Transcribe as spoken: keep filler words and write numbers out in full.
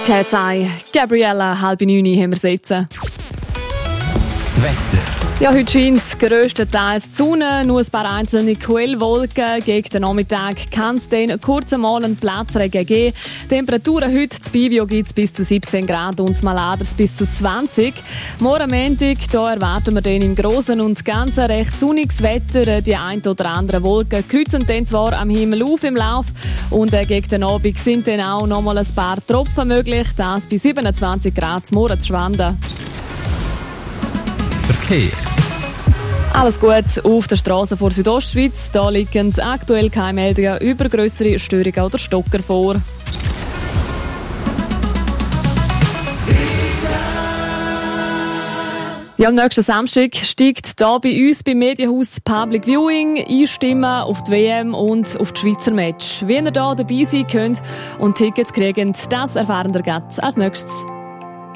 Cat's Eye, Gabriella, halb neun haben wir sitzen. Das Wetter. Ja, heute scheint grösstenteils die Sonne, nur ein paar einzelne Quellwolken. Gegen den Nachmittag kann es dann kurz einmal einen Platzregen geben. Temperaturen heute zu Bivio gibt es bis zu siebzehn Grad und mal anders bis zu zwanzig. Morgen Montag, da erwarten wir dann im Großen und Ganzen recht sonniges Wetter. Die ein oder anderen Wolken kreuzen dann zwar am Himmel auf im Lauf und äh, gegen den Abend sind dann auch noch mal ein paar Tropfen möglich. Das bei siebenundzwanzig Grad zum Morgen zu Schwanden. Verkehr. Alles gut auf der Straße vor Südostschweiz. Da liegen aktuell keine Meldungen über grössere Störungen oder Stocker vor. Ja, am nächsten Samstag steigt hier bei uns beim Medienhaus Public Viewing einstimmen auf die W M und auf die Schweizer Match. Wie ihr hier dabei sein könnt und Tickets kriegt, das erfahren wir gleich als nächstes.